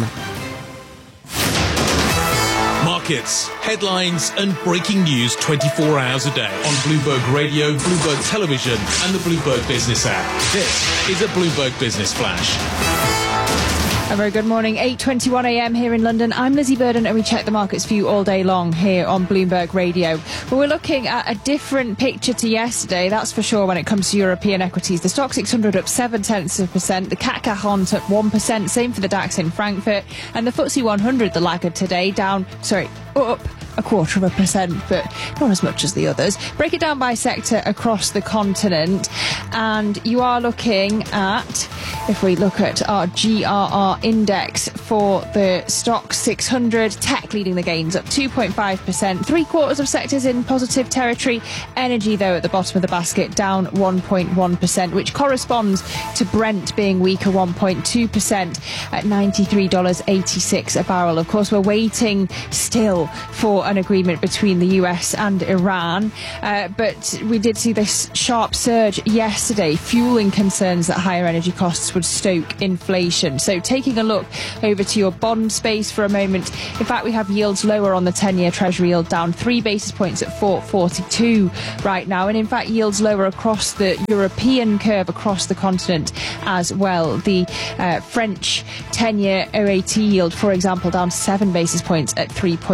Markets, headlines, and breaking news 24 hours a day on Bloomberg Radio, Bloomberg Television, and the Bloomberg Business app. This is a Bloomberg Business Flash. A very good morning, 8:21 a.m. here in London. I'm Lizzie Burden, and we check the markets for you all day long here on Bloomberg Radio. Well, we're looking at a different picture to yesterday, that's for sure, when it comes to European equities. The Stoxx 600 up 0.7%, the CAC 40 up 1%, same for the DAX in Frankfurt, and the FTSE 100, the laggard today, up 0.25%, but not as much as the others. Break it down by sector across the continent, and you are looking at, if we look at our GRR index for the stock 600, tech leading the gains up 2.5%. Three-quarters of sectors in positive territory. Energy, though, at the bottom of the basket, down 1.1%, which corresponds to Brent being weaker 1.2% at $93.86 a barrel. Of course, we're waiting still for an agreement between the US and Iran, but we did see this sharp surge yesterday, fueling concerns that higher energy costs would stoke inflation. So taking a look over to your bond space for a moment, in fact, we have yields lower on the 10-year Treasury yield, down 3 basis points at 4.42 right now, and in fact yields lower across the European curve across the continent as well. The French 10-year OAT yield, for example, down 7 basis points at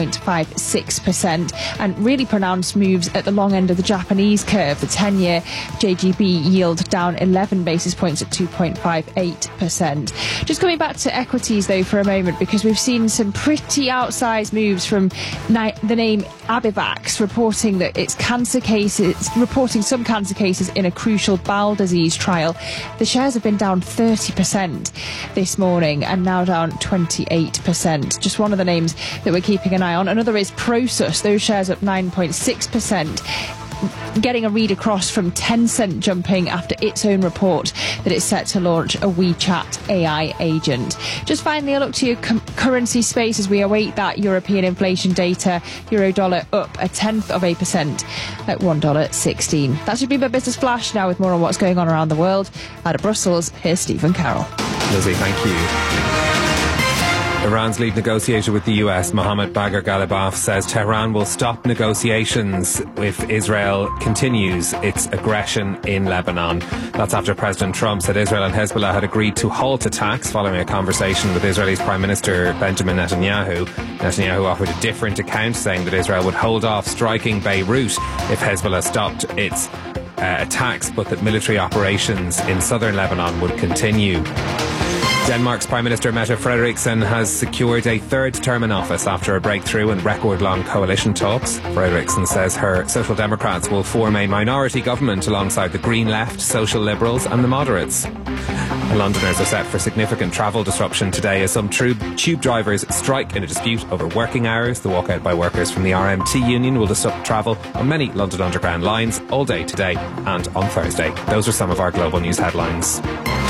3.56%, and really pronounced moves at the long end of the Japanese curve. The 10-year JGB yield down 11 basis points at 2.58%. Just coming back to equities, though, for a moment, because we've seen some pretty outsized moves from the name Abivax, reporting that its some cancer cases in a crucial bowel disease trial. The shares have been down 30% this morning and now down 28%. Just one of the names that we're keeping an eye on. Another is Prosus. Those shares up 9.6%. Getting a read across from Tencent jumping after its own report that it's set to launch a WeChat AI agent. Just finally, a look to your currency space as we await that European inflation data. Euro-dollar up 0.1% at $1.16. That's your Bloomberg Business Flash. Now with more on what's going on around the world. Out of Brussels, here's Stephen Carroll. Lizzie, thank you. Iran's lead negotiator with the US, Mohammad Bagher Ghalibaf, says Tehran will stop negotiations if Israel continues its aggression in Lebanon. That's after President Trump said Israel and Hezbollah had agreed to halt attacks following a conversation with Israel's Prime Minister Benjamin Netanyahu. Netanyahu offered a different account, saying that Israel would hold off striking Beirut if Hezbollah stopped its attacks, but that military operations in southern Lebanon would continue. Denmark's Prime Minister Mette Frederiksen has secured a third term in office after a breakthrough in record-long coalition talks. Frederiksen says her Social Democrats will form a minority government alongside the Green Left, Social Liberals and the Moderates. Londoners are set for significant travel disruption today as some tube drivers strike in a dispute over working hours. The walkout by workers from the RMT union will disrupt travel on many London Underground lines all day today and on Thursday. Those are some of our global news headlines.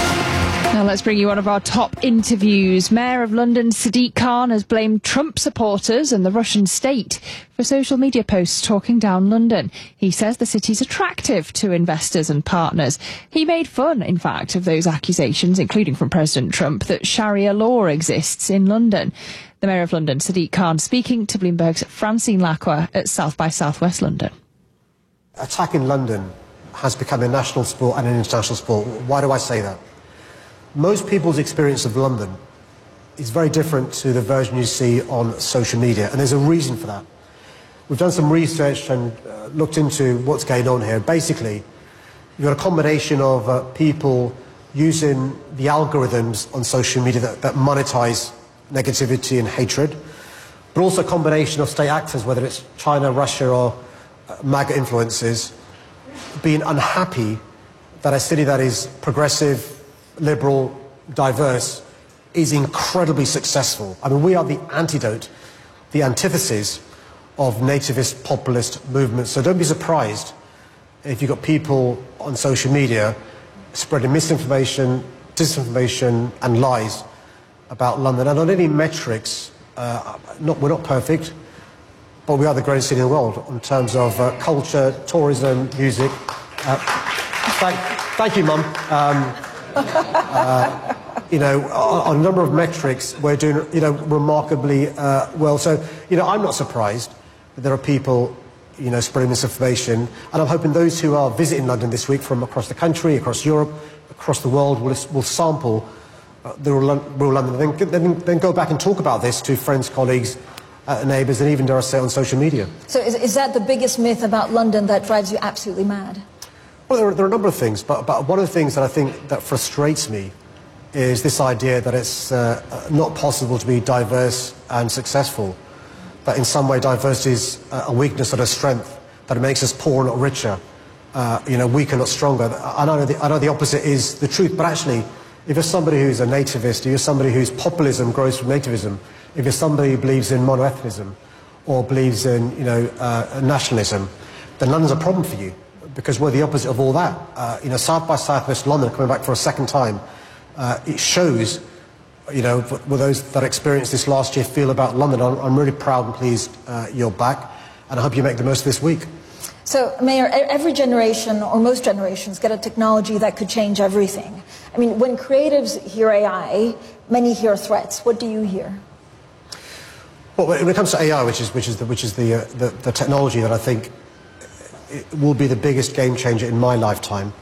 Now let's bring you one of our top interviews. Mayor of London Sadiq Khan has blamed Trump supporters and the Russian state for social media posts talking down London. He says the city's attractive to investors and partners. He made fun, in fact, of those accusations, including from President Trump, that Sharia law exists in London. The Mayor of London, Sadiq Khan, speaking to Bloomberg's Francine Lacqua at South by Southwest London. Attacking London has become a national sport and an international sport. Why do I say that? Most people's experience of London is very different to the version you see on social media, and there's a reason for that. We've done some research and looked into what's going on here. Basically, you've got a combination of people using the algorithms on social media that monetize negativity and hatred, but also a combination of state actors, whether it's China, Russia, or MAGA influences, being unhappy that a city that is progressive, liberal, diverse, is incredibly successful. I mean, we are the antidote, the antithesis of nativist populist movements. So don't be surprised if you've got people on social media spreading misinformation, disinformation and lies about London. And on any metrics, we're not perfect, but we are the greatest city in the world in terms of culture, tourism, music. Thank you, Mum. On a number of metrics, we're doing, remarkably well. So, I'm not surprised that there are people, spreading misinformation. And I'm hoping those who are visiting London this week from across the country, across Europe, across the world, will sample the real London. Then go back and talk about this to friends, colleagues, neighbours, and even, dare I say, on social media. So is that the biggest myth about London that drives you absolutely mad? Well, there are a number of things, but one of the things that I think that frustrates me is this idea that it's not possible to be diverse and successful. that in some way diversity is a weakness or a strength, that it makes us poor, not richer, weaker, not stronger. I know the opposite is the truth, but actually, if you're somebody who's a nativist, if you're somebody whose populism grows from nativism, if you're somebody who believes in monoethnism or believes in nationalism, then London's a problem for you, because we're the opposite of all that. South by Southwest London, coming back for a second time, it shows, what those that experienced this last year feel about London. I'm really proud and pleased you're back, and I hope you make the most of this week. So, Mayor, every generation, or most generations, get a technology that could change everything. I mean, when creatives hear AI, many hear threats. What do you hear? Well, when it comes to AI, which is the technology that I think it will be the biggest game changer in my lifetime,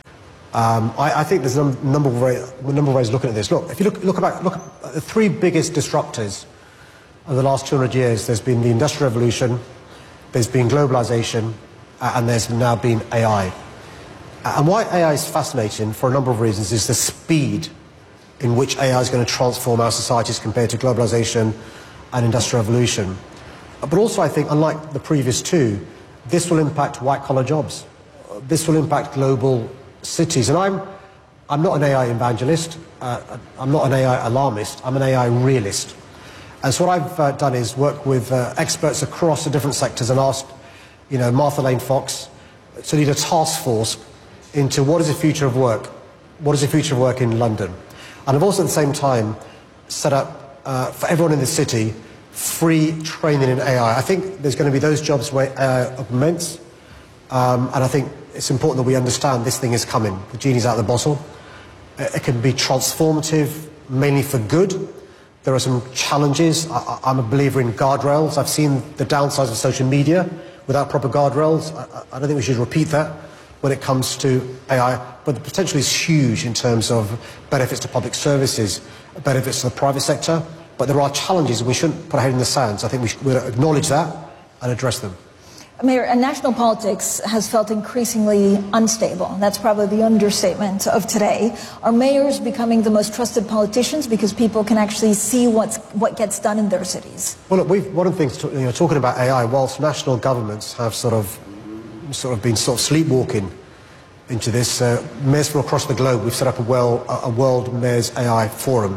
I think there's a number of ways of looking at this. Look, if you look at the three biggest disruptors of the last 200 years, there's been the Industrial Revolution, there's been globalization, and there's now been AI. And why AI is fascinating, for a number of reasons, is the speed in which AI is going to transform our societies compared to globalization and Industrial Revolution. But also, I think, unlike the previous two, this will impact white-collar jobs. This will impact global cities. And I'm not an AI evangelist. I'm not an AI alarmist. I'm an AI realist. And so what I've done is work with experts across the different sectors and asked, Martha Lane Fox to lead a task force into what is the future of work? What is the future of work in London? And I've also at the same time set up for everyone in the city free training in AI. I think there's going to be those jobs where AI augments, and I think it's important that we understand this thing is coming. The genie's out of the bottle. It can be transformative, mainly for good. There are some challenges. I'm a believer in guardrails. I've seen the downsides of social media without proper guardrails. I don't think we should repeat that when it comes to AI, but the potential is huge in terms of benefits to public services, benefits to the private sector, but there are challenges and we shouldn't put our head in the sand. So I think we should acknowledge that and address them. Mayor, and national politics has felt increasingly unstable. That's probably the understatement of today. Are mayors becoming the most trusted politicians because people can actually see what gets done in their cities? Well, look, one of the things, talking about AI, whilst national governments have sort of been sleepwalking into this, mayors from across the globe, we've set up a World Mayors AI Forum.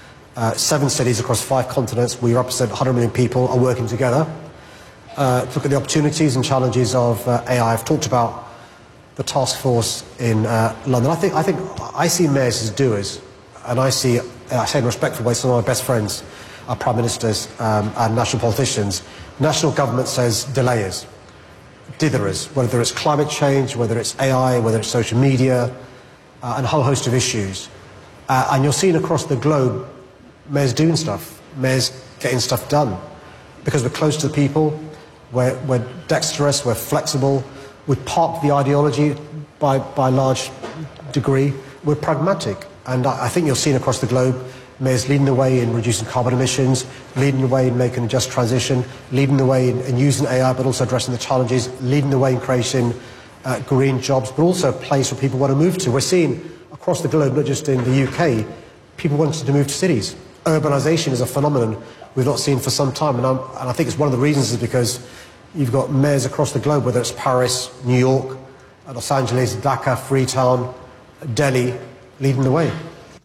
7 cities across 5 continents, we represent 100 million people, are working together. Look at the opportunities and challenges of AI. I've talked about the task force in London. I see mayors as doers, and I say in a respectful way, some of my best friends are prime ministers and national politicians. National government says delayers, ditherers, whether it's climate change, whether it's AI, whether it's social media, and a whole host of issues. And you're seeing across the globe mayors doing stuff, mayors getting stuff done, because we're close to the people. We're dexterous, we're flexible, we park the ideology by a large degree, we're pragmatic. And I think you're seeing across the globe mayors leading the way in reducing carbon emissions, leading the way in making a just transition, leading the way in using AI but also addressing the challenges, leading the way in creating green jobs, but also a place where people want to move to. We're seeing across the globe, not just in the UK, people wanting to move to cities. Urbanisation is a phenomenon we've not seen for some time, and I think it's one of the reasons is because you've got mayors across the globe, whether it's Paris, New York, Los Angeles, Dhaka, Freetown, Delhi, leading the way.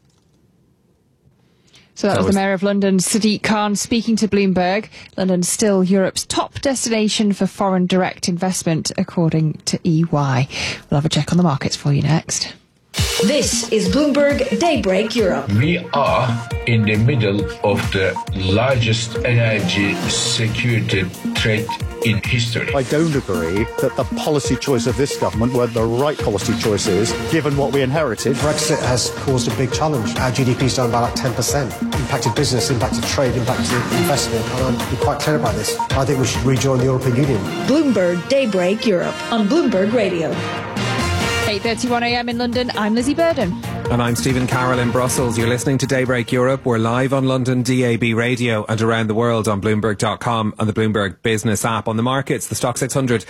So that was the Mayor of London, Sadiq Khan, speaking to Bloomberg. London's still Europe's top destination for foreign direct investment, according to EY. We'll have a check on the markets for you next. This is Bloomberg Daybreak Europe. We are in the middle of the largest energy security threat in history. I don't agree that the policy choice of this government were the right policy choices, given what we inherited. Brexit has caused a big challenge. Our GDP's down by 10%. Impacted business, impacted trade, impacted investment. And I'm quite clear about this. I think we should rejoin the European Union. Bloomberg Daybreak Europe on Bloomberg Radio. 8:31 a.m. in London. I'm Lizzie Burden. And I'm Stephen Carroll in Brussels. You're listening to Daybreak Europe. We're live on London DAB radio and around the world on Bloomberg.com and the Bloomberg Business app. On the markets, the Stock 600,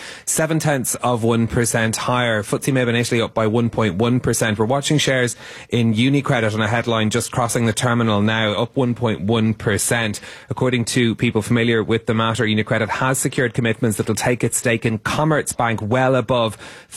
0.7% higher. FTSE MIB in Italy up by 1.1%. We're watching shares in UniCredit on a headline just crossing the terminal now, up 1.1%. According to people familiar with the matter, UniCredit has secured commitments that will take its stake in Commerzbank well above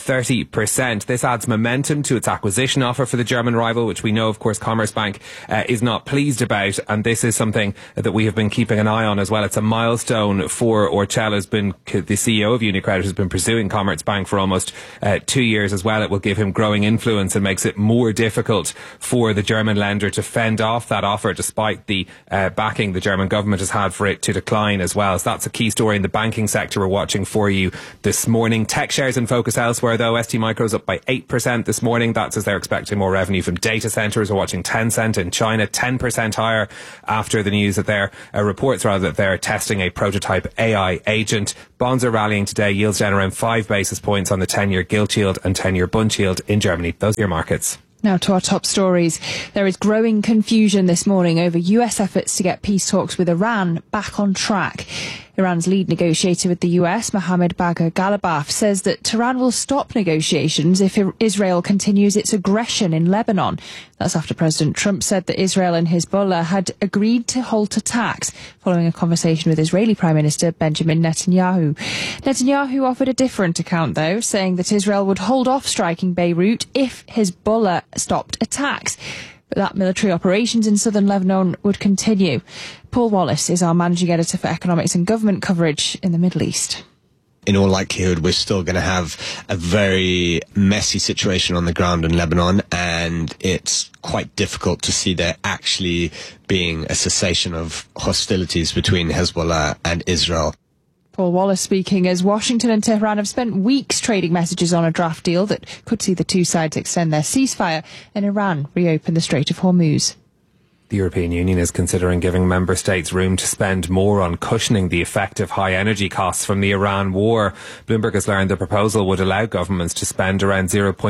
30%. This adds momentum to its acquisition offer for the German rival, which we know, of course, Commerzbank is not pleased about, and this is something that we have been keeping an eye on as well. It's a milestone for Orcel, has been the CEO of UniCredit, has been pursuing Commerzbank for almost 2 years as well. It will give him growing influence and makes it more difficult for the German lender to fend off that offer, despite the backing the German government has had for it to decline as well. So that's a key story in the banking sector we're watching for you this morning. Tech shares in focus elsewhere, though. STMicro's up by 8% this morning. That's as they're expecting more revenue from data centres. We're watching Tencent in China, 10% higher after the news that reports that they're testing a prototype AI agent. Bonds are rallying today. Yields down around 5 basis points on the 10-year gilt yield and 10-year bund yield in Germany. Those are your markets. Now to our top stories. There is growing confusion this morning over US efforts to get peace talks with Iran back on track. Iran's lead negotiator with the US, Mohammed Bagher Ghalibaf, says that Tehran will stop negotiations if Israel continues its aggression in Lebanon. That's after President Trump said that Israel and Hezbollah had agreed to halt attacks following a conversation with Israeli Prime Minister Benjamin Netanyahu. Netanyahu offered a different account, though, saying that Israel would hold off striking Beirut if Hezbollah stopped attacks. But that military operations in southern Lebanon would continue. Paul Wallace is our managing editor for economics and government coverage in the Middle East. In all likelihood, we're still going to have a very messy situation on the ground in Lebanon, and it's quite difficult to see there actually being a cessation of hostilities between Hezbollah and Israel. Paul Wallace speaking as Washington and Tehran have spent weeks trading messages on a draft deal that could see the two sides extend their ceasefire and Iran reopen the Strait of Hormuz. The European Union is considering giving member states room to spend more on cushioning the effect of high energy costs from the Iran war. Bloomberg has learned the proposal would allow governments to spend around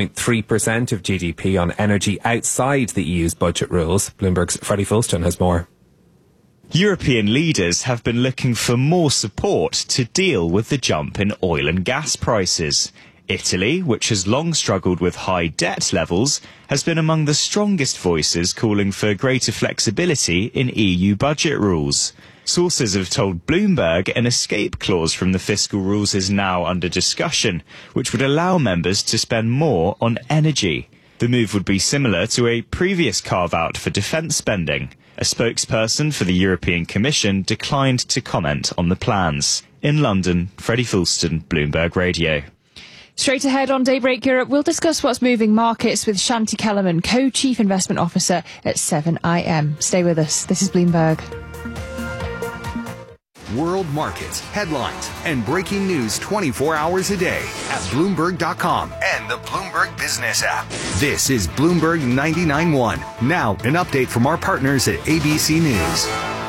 0.3% of GDP on energy outside the EU's budget rules. Bloomberg's Freddie Fulston has more. European leaders have been looking for more support to deal with the jump in oil and gas prices. Italy, which has long struggled with high debt levels, has been among the strongest voices calling for greater flexibility in EU budget rules. Sources have told Bloomberg an escape clause from the fiscal rules is now under discussion, which would allow members to spend more on energy. The move would be similar to a previous carve-out for defence spending. A spokesperson for the European Commission declined to comment on the plans. In London, Freddie Fulston, Bloomberg Radio. Straight ahead on Daybreak Europe, we'll discuss what's moving markets with Shanti Kellerman, Co-Chief Investment Officer at 7IM. Stay with us. This is Bloomberg. World markets, headlines, and breaking news 24 hours a day at Bloomberg.com and the Bloomberg Business app. This is Bloomberg 99.1. Now, an update from our partners at ABC News.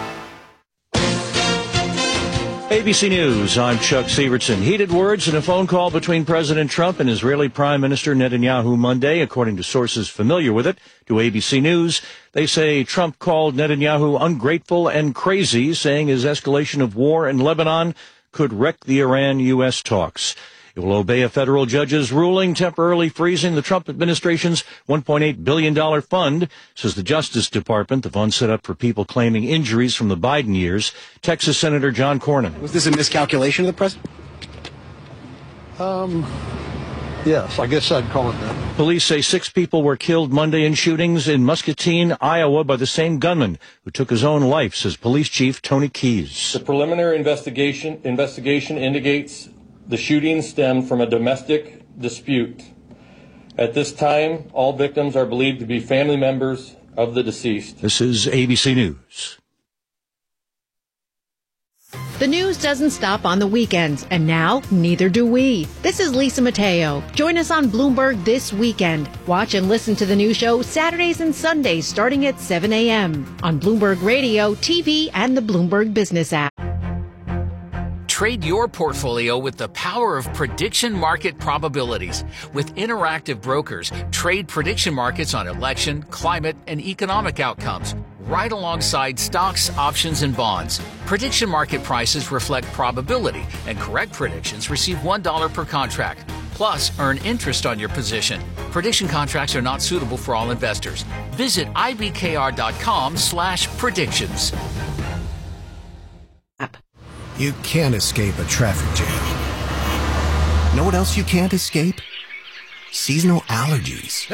ABC News, I'm Chuck Sievertson. Heated words in a phone call between President Trump and Israeli Prime Minister Netanyahu Monday, according to sources familiar with it, to ABC News. They say Trump called Netanyahu ungrateful and crazy, saying his escalation of war in Lebanon could wreck the Iran-U.S. talks. It will obey a federal judge's ruling temporarily freezing the Trump administration's $1.8 billion fund, says the Justice Department, the fund set up for people claiming injuries from the Biden years. Texas Senator John Cornyn. Was this a miscalculation of the president? Yes, I guess I'd call it that. Police say 6 people were killed Monday in shootings in Muscatine, Iowa, by the same gunman who took his own life, says Police Chief Tony Keyes. The preliminary investigation indicates the shooting stemmed from a domestic dispute. At this time, all victims are believed to be family members of the deceased. This is ABC News. The news doesn't stop on the weekends, and now neither do we. This is Lisa Mateo. Join us on Bloomberg this weekend. Watch and listen to the new show Saturdays and Sundays starting at 7 a.m. on Bloomberg Radio, TV, and the Bloomberg Business app. Trade your portfolio with the power of prediction market probabilities. With interactive brokers, trade prediction markets on election, climate, and economic outcomes, right alongside stocks, options, and bonds. Prediction market prices reflect probability, and correct predictions receive $1 per contract. Plus, earn interest on your position. Prediction contracts are not suitable for all investors. Visit ibkr.com/predictions. You can't escape a traffic jam. Know what else you can't escape? Seasonal allergies.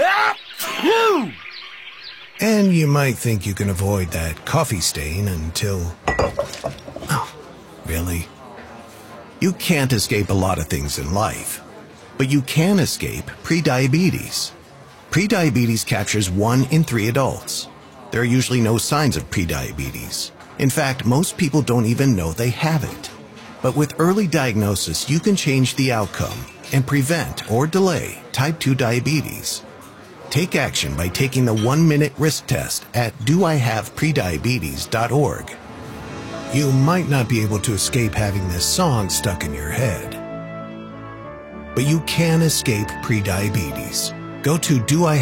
And you might think you can avoid that coffee stain until... Oh, really? You can't escape a lot of things in life, but you can escape prediabetes. Prediabetes captures 1 in 3 adults. There are usually no signs of prediabetes. In fact, most people don't even know they have it. But with early diagnosis, you can change the outcome and prevent or delay type 2 diabetes. Take action by taking the 1-minute risk test at doihaveprediabetes.org. You might not be able to escape having this song stuck in your head, but you can escape prediabetes. Go to